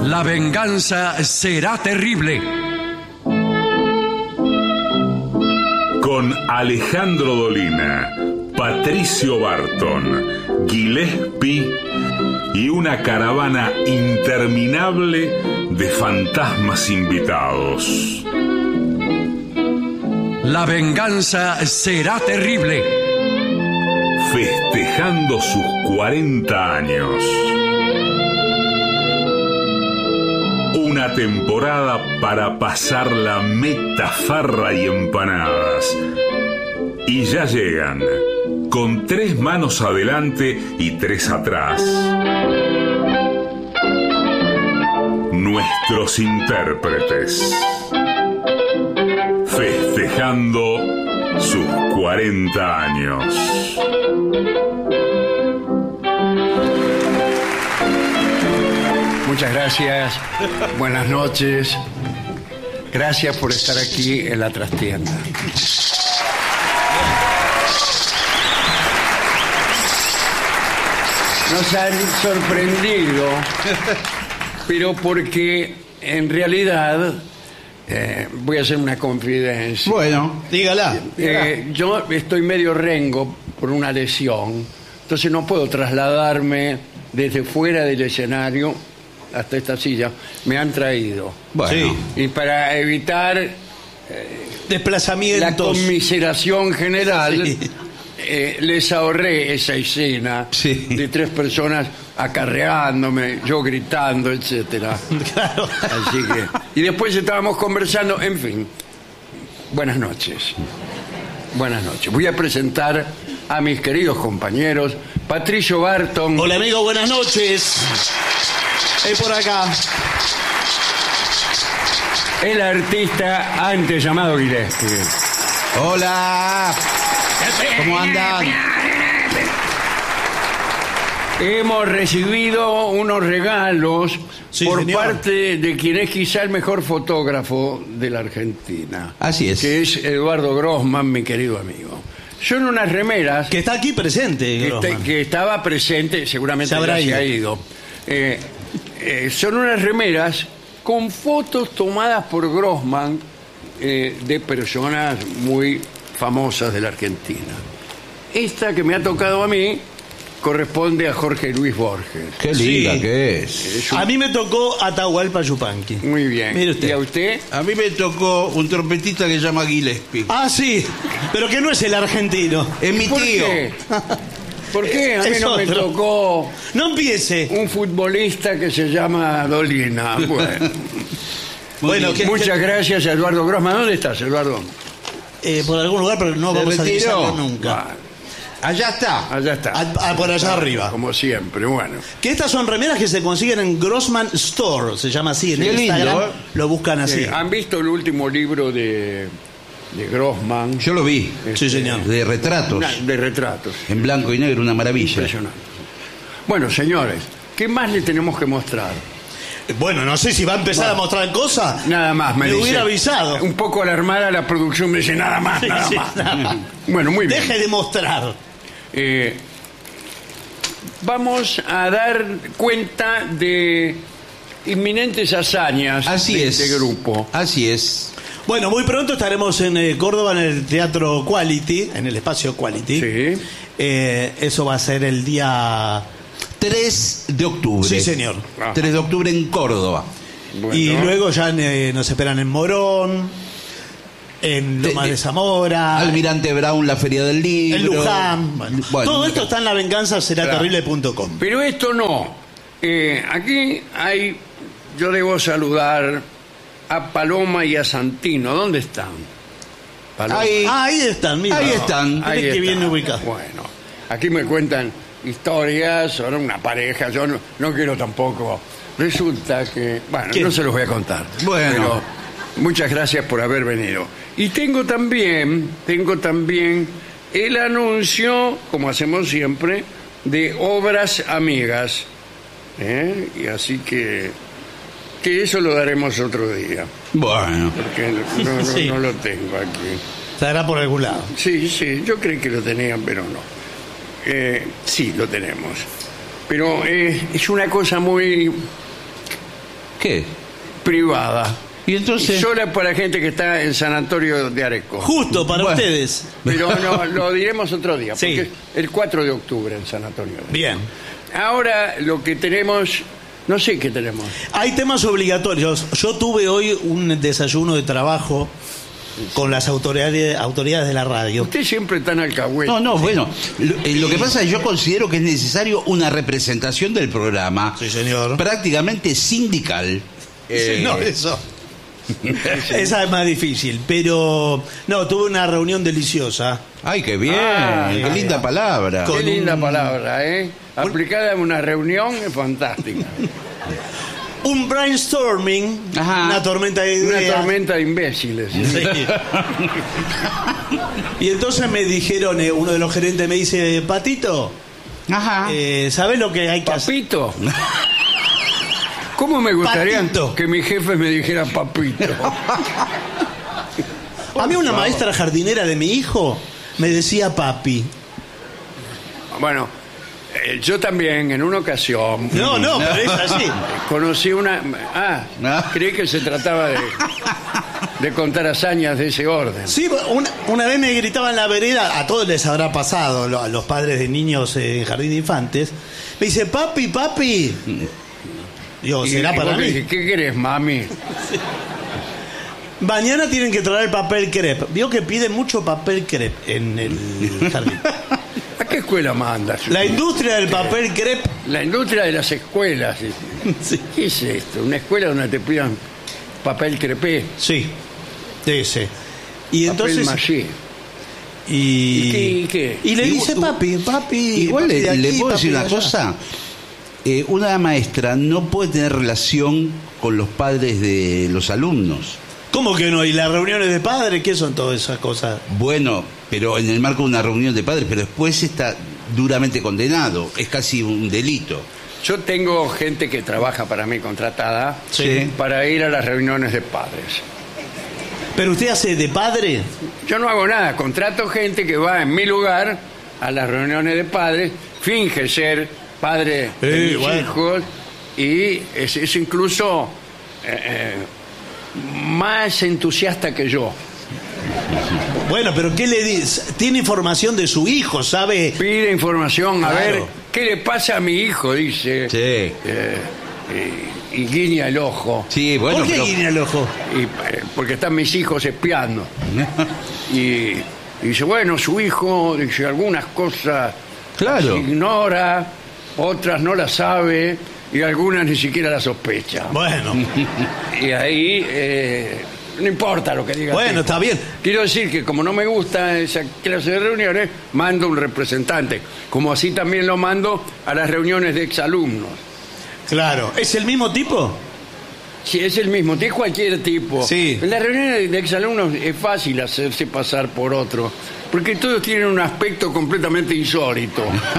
La venganza será terrible. Con Alejandro Dolina, Patricio Barton, Gillespie y una caravana interminable de fantasmas invitados. La venganza será terrible. Festejando sus 40 años. Una temporada para pasar la meta, farra y empanadas. Y ya llegan, con 3 manos adelante y 3 atrás. Nuestros intérpretes. Festejando sus 40 años. Muchas gracias, buenas noches. Gracias por estar aquí en la trastienda. Nos han sorprendido, pero porque en realidad voy a hacer una confidencia. Bueno, dígala. Yo estoy medio rengo por una lesión, entonces no puedo trasladarme desde fuera del escenario hasta esta silla. Me han traído. Bueno. Sí. Y para evitar desplazamientos, la conmiseración general, sí, les ahorré esa escena, sí, de 3 personas acarreándome, yo gritando, etcétera. Claro. Así que, y después estábamos conversando, en fin. Buenas noches. Buenas noches. Voy a presentar a mis queridos compañeros. Patricio Barton. Hola, amigo, buenas noches. Por acá. El artista antes llamado Gillespie. Hola. ¿Cómo andan? Hemos recibido unos regalos, sí, por señor, parte de quien es quizá el mejor fotógrafo de la Argentina. Así es. Que es Eduardo Grossman, mi querido amigo. Son unas remeras... Que está aquí presente, que estaba presente, seguramente ya se ha ido. Son unas remeras con fotos tomadas por Grossman de personas muy famosas de la Argentina. Esta que me ha tocado a mí corresponde a Jorge Luis Borges. Qué linda, sí, que es A mí me tocó Atahualpa Yupanqui. Muy bien. Mire usted. ¿Y a usted? A mí me tocó un trompetista que se llama Gillespie. Ah, sí, pero que no es el argentino. Es mi ¿Por tío. qué? ¿Por qué? A mí no me tocó... No empiece. Un futbolista que se llama Dolina. Bueno, muchas gracias a Eduardo Grossman. ¿Dónde estás, Eduardo? Por algún lugar, pero no vamos a divisarlo nunca. Allá está. Allá está. Por allá arriba. Como siempre, bueno. Que estas son remeras que se consiguen en Grossman Store, se llama así en Instagram. Lindo, lo buscan así. ¿Han visto el último libro de Grossman? Yo lo vi. Sí, señor. De retratos. De retratos. En blanco y negro, una maravilla. Impresionante. Bueno, señores, ¿qué más le tenemos que mostrar? Bueno, no sé si va a empezar a mostrar cosas. Nada más, me dice. hubiera avisado. Un poco alarmada la producción me dice nada más, nada más. Bueno, muy bien. Deje de mostrar. Vamos a dar cuenta de inminentes hazañas de este grupo. Así es. Bueno, muy pronto estaremos en Córdoba, en el Teatro Quality, en el espacio Quality. Sí. Eso va a ser el día 3 de octubre. Sí, señor. 3 de octubre en Córdoba. Bueno. Y luego ya nos esperan en Morón, en Lomas de Zamora, Almirante Brown, la Feria del Libro, en Luján. Bueno, todo esto está en lavenganzaseraterrible.com. Pero esto no. Aquí hay... Yo debo saludar a Paloma y a Santino. ¿Dónde están? Ahí están, mira. Ahí están. Ahí que viene ubicado. Bueno, aquí me cuentan historias sobre una pareja. Yo no quiero tampoco. Resulta que... Bueno, no se los voy a contar. Bueno. Pero muchas gracias por haber venido. Y tengo también el anuncio, como hacemos siempre, de Obras Amigas. Y así que eso lo daremos otro día. Bueno. Porque no lo tengo aquí. Estará por algún lado. Sí, yo creí que lo tenían, pero no. Sí, lo tenemos. Pero es una cosa muy... ¿Qué? privada. Y entonces... Sola para gente que está en San Antonio de Areco. Justo para Bueno. ustedes. Pero no, lo diremos otro día, Sí. porque es el 4 de octubre en San Antonio de Areco. Bien. Ahora lo que tenemos, no sé qué tenemos. Hay temas obligatorios. Yo tuve hoy un desayuno de trabajo con las autoridades de la radio. Usted siempre está en alcahuete. No, bueno, lo que pasa es que yo considero que es necesario una representación del programa. Sí, señor. Prácticamente sindical. No, eso. Esa es más difícil. Pero, no, tuve una reunión deliciosa. Ay, qué bien, Ah, qué linda palabra. Qué con linda un- palabra, ¿eh? Aplicada en una reunión es fantástica. Un brainstorming, Ajá. una tormenta de Una ideas. tormenta de imbéciles. Sí. Y entonces me dijeron, uno de los gerentes me dice, Patito, Ajá. ¿sabes lo que hay que hacer? Papito. ¿Cómo me gustaría Patito. que mi jefe me dijera papito? A mí una maestra jardinera de mi hijo me decía papi. Bueno, yo también en una ocasión No, pero es así. conocí una... No. Creí que se trataba de contar hazañas de ese orden. Sí, una vez me gritaba en la vereda, a todos les habrá pasado, a los padres de niños en jardín de infantes, me dice, papi, papi. Digo, ¿será Y para vos le mí? dije, ¿qué querés, mami? Mañana tienen que traer papel crepe. Vio que piden mucho papel crepe en el jardín. ¿A qué escuela mandas? La industria del papel crepe. La industria de las escuelas. Sí. ¿Qué es esto? ¿Una escuela donde te pidan papel crepé? Sí, ese. Y Papel entonces. maché. ¿Y qué? Y le dice, Igual- papi. Igual papi de le aquí, puedo papi decir de una allá. cosa. Una maestra no puede tener relación con los padres de los alumnos. ¿Cómo que no? ¿Y las reuniones de padres? ¿Qué son todas esas cosas? Bueno, pero en el marco de una reunión de padres, pero después está duramente condenado. Es casi un delito. Yo tengo gente que trabaja para mí contratada Sí. para ir a las reuniones de padres. ¿Pero usted hace de padre? Yo no hago nada, contrato gente que va en mi lugar a las reuniones de padres, finge ser padre de mis bueno. hijos y es incluso más entusiasta que yo. Bueno, pero ¿qué le dice? Tiene información de su hijo, ¿sabe? Pide información, a Claro. ver, ¿qué le pasa a mi hijo? Dice. Sí. Y guiña el ojo. Sí, bueno, ¿Por qué pero- guiña el ojo? Porque están mis hijos espiando. Y dice, bueno, su hijo dice algunas cosas Claro. las ignora, otras no las sabe y algunas ni siquiera las sospecha. Bueno, Y ahí no importa lo que diga. el bueno, tipo. está bien. Quiero decir que como no me gusta esa clase de reuniones, mando un representante. Como así también lo mando a las reuniones de exalumnos. Claro. ¿Es el mismo tipo? Si es el mismo, es cualquier tipo. Sí. En las reuniones de exalumnos es fácil hacerse pasar por otro, porque todos tienen un aspecto completamente insólito.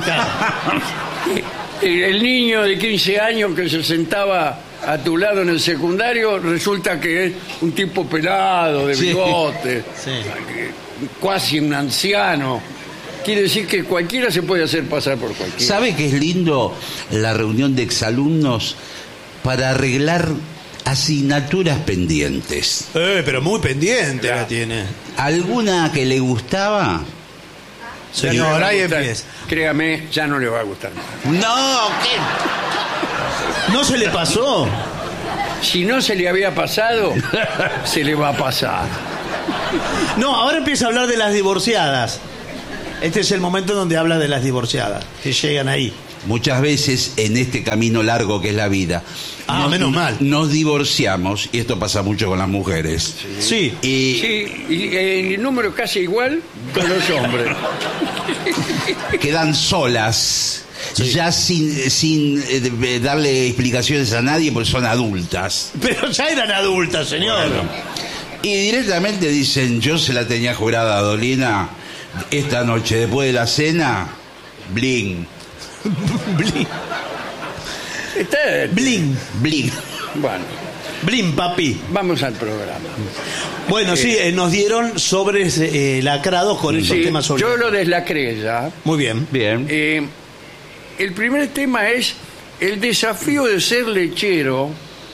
El niño de 15 años que se sentaba a tu lado en el secundario resulta que es un tipo pelado, de Sí. bigote, Sí. casi un anciano. Quiere decir que cualquiera se puede hacer pasar por cualquiera. ¿Sabe que es lindo la reunión de exalumnos para arreglar asignaturas pendientes? Pero muy pendiente Claro. la tiene. ¿Alguna que le gustaba? Ya no le va Señor, a ahí gustar. empieza. Créame, ya no le va a gustar más. No, ¿qué? ¿No se le pasó? Si no se le había pasado, se le va a pasar. No, ahora empieza a hablar de las divorciadas. Este es el momento donde habla de las divorciadas, que llegan ahí. Muchas veces en este camino largo que es la vida, Menos mal. nos divorciamos, y esto pasa mucho con las mujeres. Sí. Y Sí, y el número casi igual con los hombres. quedan solas, ya sin darle explicaciones a nadie porque son adultas. Pero ya eran adultas, señor. Y directamente dicen, yo se la tenía jurada a Dolina, esta noche después de la cena, bling, Blin. Está, Blin. bling. bueno, Blin, papi. vamos al programa. Bueno, sí, nos dieron sobres lacrados con esos Sí, temas sobre. yo lo deslacré ya. Muy bien. Bien. El primer tema es el desafío de ser lechero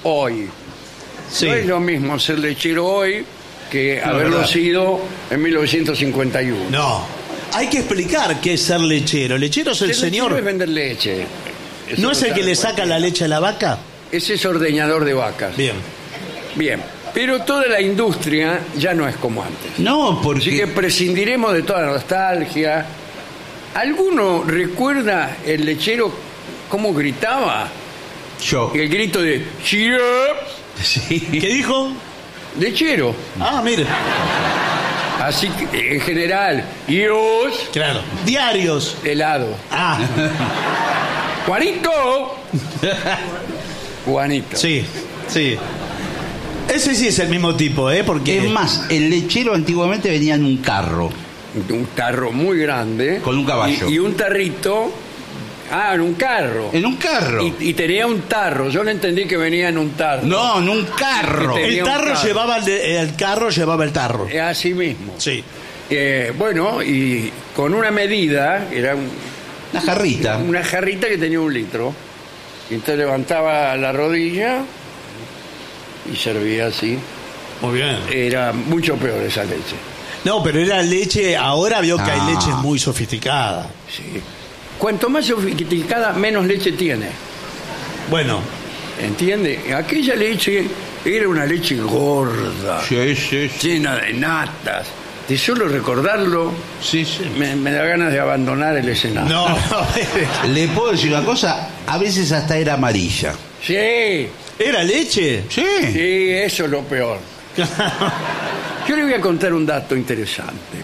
hoy. Sí. No es lo mismo ser lechero hoy que haberlo verdad. sido en 1951. No. Hay que explicar qué es ser lechero. Lechero es el Ser lechero señor. es vender leche. Eso ¿No es lo el que sabe le saca cualquiera. la leche a la vaca? Ese es ordeñador de vacas. Bien. Bien. Pero toda la industria ya no es como antes. No, Así que porque prescindiremos de toda nostalgia. ¿Alguno recuerda el lechero cómo gritaba? yo. El grito de "Cheer up", Sí. ¿Qué dijo? lechero. Ah, mire. Así que en general, "Dios", Claro. Diarios. helado. Ah, Juanito. Juanito. sí, sí. Ese sí es el mismo tipo, ¿eh? Porque... Es más, el lechero antiguamente venía en un carro. Un tarro muy grande. Con un caballo. Y un tarrito. Ah, en un carro. En un carro. Y tenía un tarro. Yo no entendí que venía en un tarro. No, en un carro. Que El tenía un tarro carro. llevaba el carro llevaba el tarro. Así mismo. Sí. Bueno, y con una medida, era Una jarrita. una jarrita que tenía 1 litro. Y entonces levantaba la rodilla y servía así. Muy bien. Era mucho peor esa leche. No, pero era leche, ahora veo que Ah. hay leche muy sofisticada. Sí. Cuanto más sofisticada, menos leche tiene. Bueno, ¿Entiende? Aquella leche era una leche gorda, Sí, sí, sí. llena de natas. De solo recordarlo, Sí, sí. me da ganas de abandonar el escenario. no, Le puedo decir una cosa, a veces hasta era amarilla. Sí, ¿era leche? Sí. sí, eso es lo peor. Yo le voy a contar un dato interesante.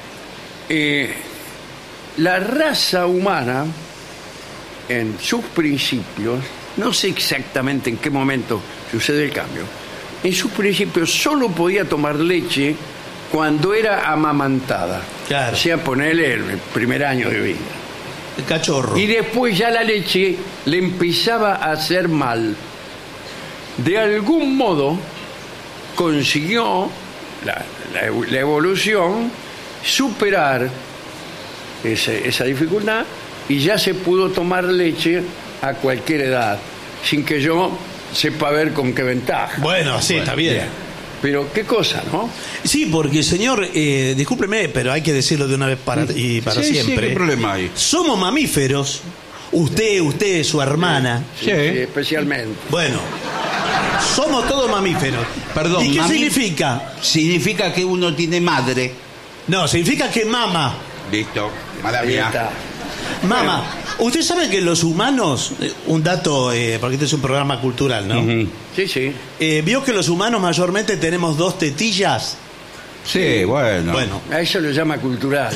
La raza humana, en sus principios, no sé exactamente en qué momento sucede el cambio, en sus principios solo podía tomar leche cuando era amamantada. Claro. O sea, ponerle el primer año de vida. El cachorro. Y después ya la leche le empezaba a hacer mal. De algún modo consiguió la evolución superar esa dificultad y ya se pudo tomar leche a cualquier edad, sin que yo sepa ver con qué ventaja. Bueno, sí, está bien. Pero qué cosa, ¿no? Sí, porque señor, discúlpeme, pero hay que decirlo de una vez para Sí, siempre. ¿qué problema hay? Somos mamíferos. Usted, su hermana. Sí, especialmente. Bueno, somos todos mamíferos. Perdón, ¿Y qué mami- significa? Significa que uno tiene madre. No, significa que mama. Listo. Mala Ahí mía. está. Mama. Usted sabe que los humanos, un dato, porque este es un programa cultural, ¿no? Ujú. Sí, sí. ¿Vio que los humanos mayormente tenemos 2 tetillas? Sí, bueno. Bueno, A eso lo llama cultural.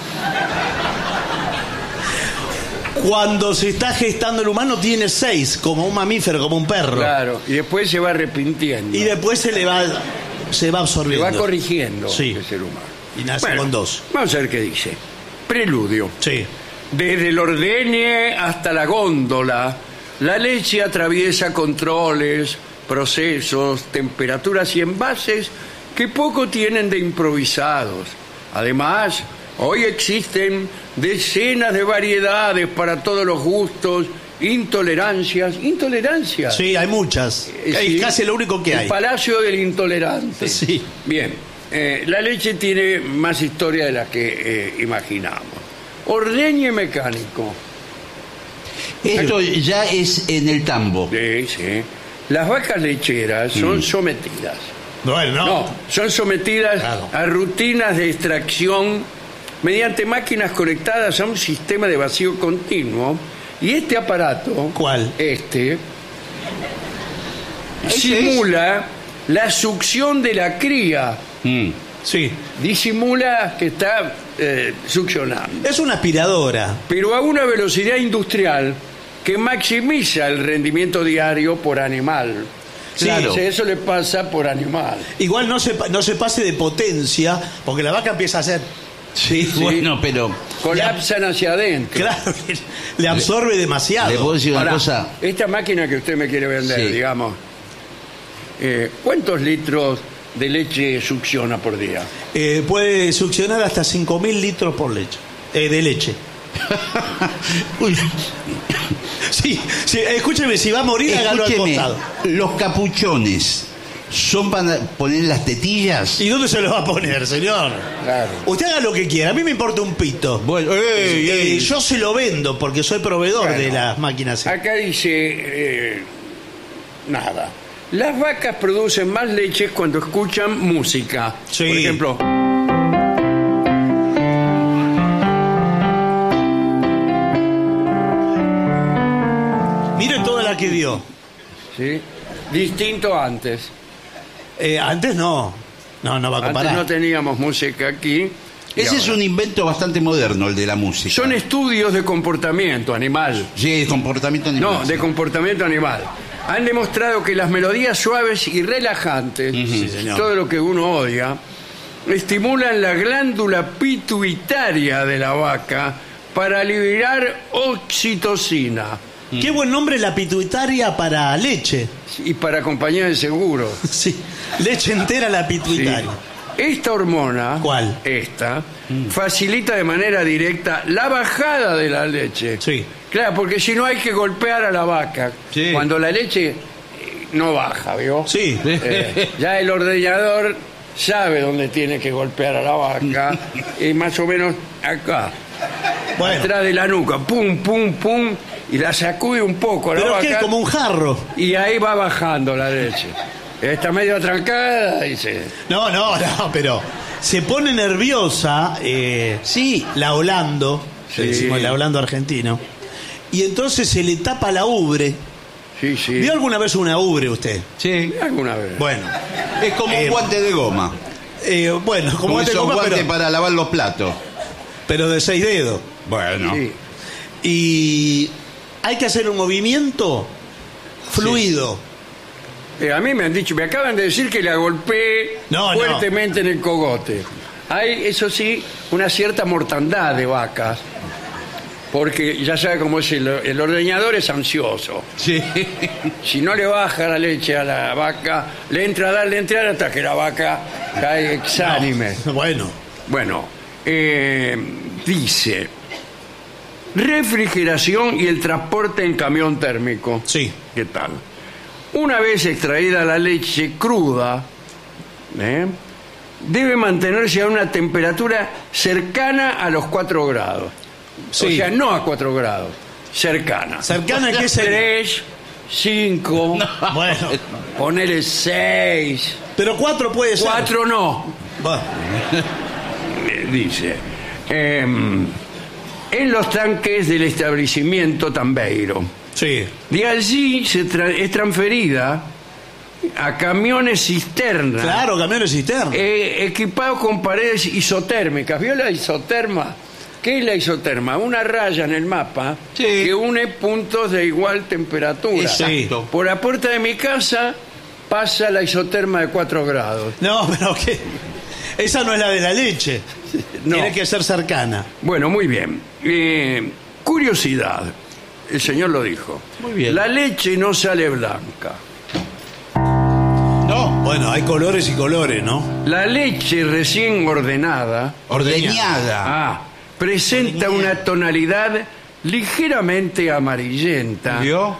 cuando se está gestando el humano tiene 6, como un mamífero, como un perro. Claro. Y después se va arrepintiendo. Y después se va Se absorbiendo. va corrigiendo Sí. el ser humano. Y nace con 2. Vamos a ver qué dice. Preludio. Sí. Desde el ordeñe hasta la góndola, la leche atraviesa controles, procesos, temperaturas y envases que poco tienen de improvisados. Además, hoy existen decenas de variedades para todos los gustos, intolerancias. ¿Intolerancias? Sí, hay muchas. Es Sí. casi lo único que El hay. Palacio del Intolerante. Sí. Bien, la leche tiene más historia de la que imaginamos. Ordeñe mecánico. Esto ya es en el tambo. Sí, sí. Las vacas lecheras son sometidas. Bueno, No, son sometidas Claro. a rutinas de extracción mediante máquinas conectadas a un sistema de vacío continuo. Y este aparato, ¿Cuál? simula la succión de la cría. Mm. Sí. Disimula que está succionando, Es una aspiradora. pero a una velocidad industrial que maximiza el rendimiento diario por animal. Sí. Claro. Eso le pasa por animal. Igual no se pase de potencia, porque la vaca empieza a hacer. Sí, bueno, pero Colapsan hacia adentro. Claro, que le absorbe demasiado. le puedo decir una Ahora, cosa. esta máquina que usted me quiere vender, Sí. digamos, ¿cuántos litros de leche succiona por día? Puede succionar hasta 5.000 litros por leche. De leche. Uy, Sí, escúcheme, si va a morir, hágalo al costado. Los capuchones son para poner las tetillas. ¿Y dónde se los va a poner, señor? Claro. Usted haga lo que quiera, a mí me importa un pito. Bueno, yo se lo vendo porque soy proveedor de las máquinas. Acá dice nada. Las vacas producen más leche cuando escuchan música. Sí. Por ejemplo, Mire toda la que dio. ¿sí? Distinto antes. Antes no va a comparar. Antes no teníamos música aquí. Ese es un invento bastante moderno, el de la música. Son estudios de comportamiento animal. Sí, de comportamiento animal. No, de comportamiento animal. Han demostrado que las melodías suaves y relajantes, Sí, señor. todo lo que uno odia, estimulan la glándula pituitaria de la vaca para liberar oxitocina Qué buen nombre la pituitaria para leche. y para compañía de seguro. Sí, leche entera la Sí. pituitaria. Esta hormona, ¿Cuál? esta, facilita de manera directa la bajada de la leche. Sí. Claro, porque si no hay que golpear a la vaca. Sí. Cuando la leche no baja, ¿vio? Sí. Ya el ordeñador sabe dónde tiene que golpear a la vaca y más o menos acá, Bueno, atrás de la nuca, pum, pum, pum, y la sacude un poco a la pero vaca qué, como un jarro. y ahí va bajando la leche. Está medio atrancada, dice. No, pero se pone nerviosa, Sí. la Holando, Sí. le decimos la Holando argentino, y entonces se le tapa la ubre. Sí, sí. ¿Vio alguna vez una ubre usted? Sí. ¿Alguna vez? Bueno, Es como un guante de goma. bueno, como Como guante de esos goma, guantes para lavar los platos. pero de 6 dedos. Bueno. Sí. Y hay que hacer un movimiento fluido. A mí me han dicho, me acaban de decir que la golpeé No, fuertemente en el cogote. Hay, eso sí, una cierta mortandad de vacas, porque ya sabe cómo es el ordeñador es ansioso. Sí. Si no le baja la leche a la vaca, le entra a dar hasta que la vaca cae exánime. No, bueno, Bueno, dice, refrigeración y el transporte en camión térmico. sí. ¿Qué tal? Una vez extraída la leche cruda, debe mantenerse a una temperatura cercana a los 4 grados. Sí. O sea, no a 4 grados, cercana. ¿Cercana a qué sería? 3, 5, Bueno, ponele 6, pero 4 puede ser. 4 no, Bueno, dice. En los tanques del establecimiento Tambeiro. sí. De allí es transferida a camiones cisterna. Claro, camiones cisterna. Equipados con paredes isotérmicas. ¿Vio la isoterma? ¿Qué es la isoterma? Una raya en el mapa Sí. que une puntos de igual temperatura. Exacto. Por la puerta de mi casa pasa la isoterma de 4 grados. No, pero ¿qué? Esa no es la de la leche. No. Tiene que ser cercana. Bueno, muy bien. Curiosidad. El señor lo dijo. Muy bien. La leche no sale blanca. No. Bueno, hay colores y colores, ¿no? La leche recién ordenada Ordeñada. presenta una tonalidad ligeramente amarillenta. ¿Vio?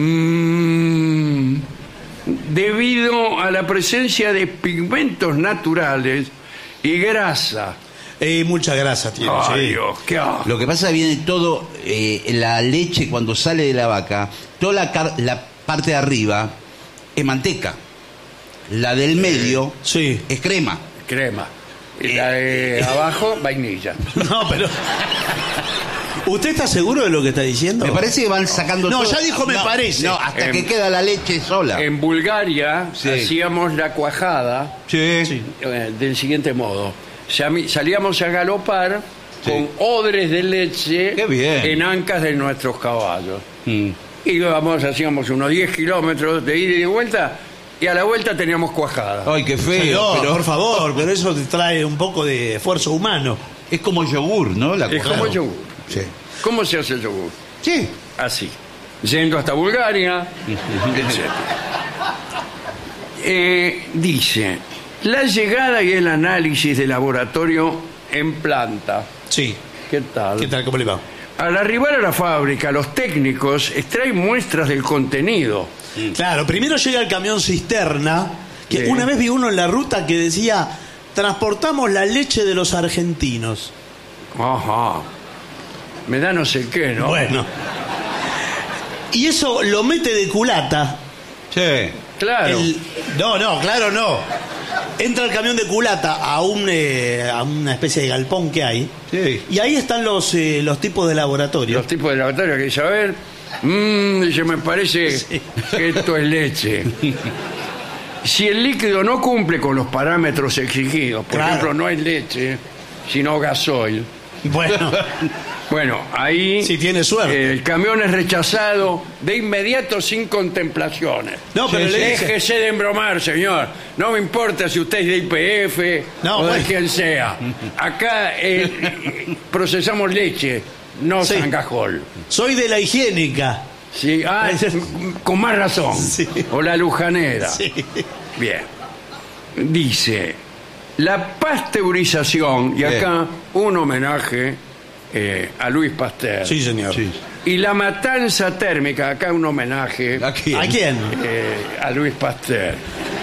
Debido a la presencia de pigmentos naturales y grasa. Mucha grasa tiene. Ay, sí. Dios, qué asco. Lo que pasa es que viene todo, la leche cuando sale de la vaca, toda la parte de arriba es manteca. La del medio Sí. es crema. Crema. Y la de abajo, vainilla. No, pero. ¿Usted está seguro de lo que está diciendo? Me parece que van sacando No, todo. ya dijo me parece. No, hasta que queda la leche sola. En Bulgaria Sí. hacíamos la cuajada Sí. del siguiente modo. Salíamos a galopar Sí. con odres de leche Qué bien. en ancas de nuestros caballos. Mm. Hacíamos unos 10 kilómetros de ida y de vuelta, y a la vuelta teníamos cuajada. Ay, qué feo. Señor, pero por favor, pero eso te trae un poco de esfuerzo humano. es como yogur, ¿no? La Es cuajada. como yogur. Sí. ¿Cómo se hace el yogur? Sí. Así. Yendo hasta Bulgaria, etc. Dice, la llegada y el análisis de laboratorio en planta. Sí. ¿Qué tal? ¿Qué tal? ¿Cómo le va? Al arribar a la fábrica, los técnicos extraen muestras del contenido. Claro, primero llega el camión cisterna, que Sí. una vez vi uno en la ruta que decía, transportamos la leche de los argentinos. Ajá. Me da no sé qué, ¿no? Bueno. Y eso lo mete de culata. Sí. Claro. No, claro no. Entra el camión de culata a una especie de galpón que hay. Sí. Y ahí están los tipos de laboratorio. Los tipos de laboratorio que dicen, a ver, dice, me parece que esto es leche. Si el líquido no cumple con los parámetros exigidos, por Claro. ejemplo, no es leche, sino gasoil. Bueno, Bueno, ahí si tiene suerte. el camión es rechazado de inmediato sin contemplaciones. No, pero le dije- Déjese de embromar, señor. No me importa si usted es de IPF No, o de bueno. quien sea. Acá procesamos leche, no Sí. sangajol. Soy de la higiénica. Sí, con más razón. Sí. O la lujanera. Sí. Bien. Dice, la pasteurización, y acá un homenaje a Luis Pasteur. Sí, señor. Sí. Y la matanza térmica, acá un homenaje ¿A quién? ¿A quién? a Luis Pasteur.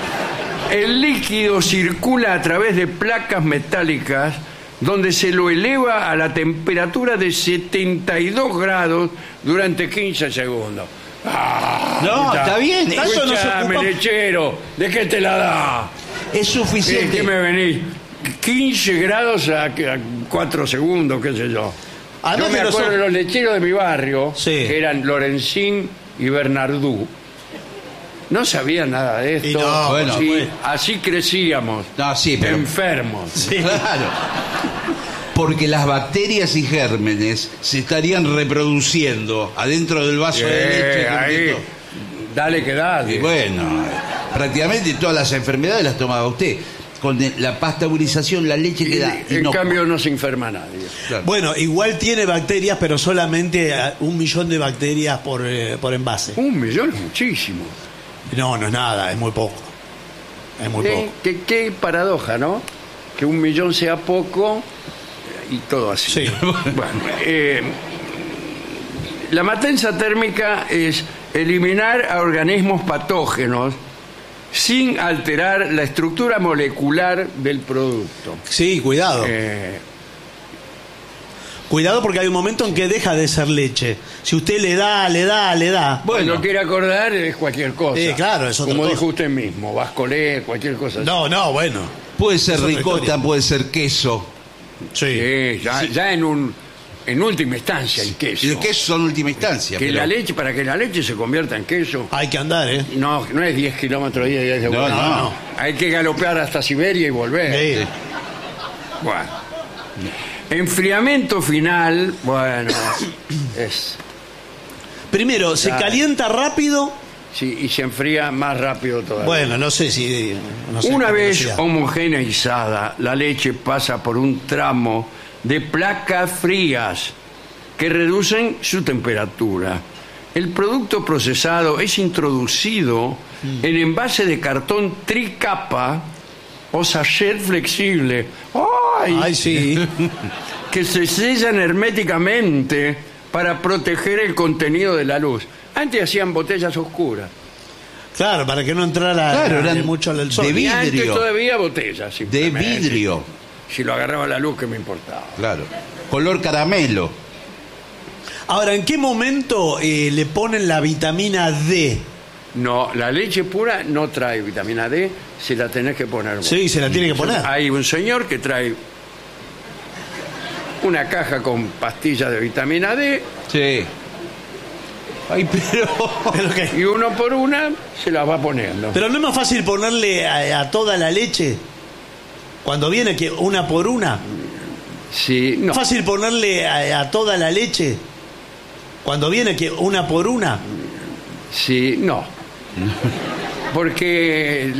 El líquido circula a través de placas metálicas donde se lo eleva a la temperatura de 72 grados durante 15 segundos. No, está bien. Eso no se Escuchame, ocupa- lechero, ¿de qué te la da? Es suficiente. ¿Qué me venís? 15 grados a 4 segundos, qué sé yo. Además Yo me que acuerdo nosotros- de los lecheros de mi barrio, Sí. que eran Lorenzín y Bernardú. No sabían nada de esto. Y no, bueno, y pues. así crecíamos, No, sí, pero. enfermos. Claro. Porque las bacterias y gérmenes se estarían reproduciendo adentro del vaso de leche. Ahí, completo. dale que dale. Y bueno, prácticamente todas las enfermedades las tomaba usted. Con la pasteurización, la leche Y, queda. en inocua. cambio no se enferma nadie. Claro. Bueno, igual tiene bacterias, pero solamente 1 millón de bacterias por envase. 1 millón es muchísimo. No, no es nada, es muy poco. Es muy poco. Qué paradoja, ¿no? Que 1 millón sea poco y todo así. Sí. Bueno, la matanza térmica es eliminar a organismos patógenos sin alterar la estructura molecular del producto. Sí, cuidado. Cuidado porque hay un momento en que deja de ser leche. Si usted le da. Bueno, lo quiere acordar es cualquier cosa. Claro, es otra Como cosa. dijo usted mismo, vascolé, cualquier cosa así. No, bueno. Puede ser Es otra ricota, historia. puede ser queso. Sí. Ya en última instancia el queso. Y el queso son última instancia. Que pero- la leche, para que la leche se convierta en queso, Hay que andar, ¿eh? no es 10 kilómetros de ida y 10 de No, vuelta. no. Hay que galopear hasta Siberia y volver. Sí. Bueno. Enfriamiento final, bueno, es... Primero, se Claro. calienta rápido. Sí, y se enfría más rápido todavía. Bueno, no sé si. No sé Una qué vez velocidad. homogeneizada, la leche pasa por un tramo de placas frías que reducen su temperatura. El producto procesado es introducido en envase de cartón tricapa o sachet flexible. ¡Ay! Ay, sí. Que se sellan herméticamente para proteger el contenido de la luz. Antes hacían botellas oscuras. Claro, para que no entrara Claro, eran mucho el sol. de Y antes vidrio. todavía botellas. De simplemente. vidrio. Si lo agarraba la luz, ¿qué me importaba? Claro. Color caramelo. Ahora, ¿en qué momento le ponen la vitamina D? No, la leche pura no trae vitamina D, se la tenés que poner vos. Sí, se la tiene que poner. Hay un señor que trae una caja con pastillas de vitamina D Sí. Ay, pero. Pero, ¿qué? y uno por una se las va poniendo. Pero no es más fácil ponerle a toda la leche cuando viene que una por una. Sí, no. ¿Es fácil ponerle a toda la leche cuando viene que una por una? Sí, no. Porque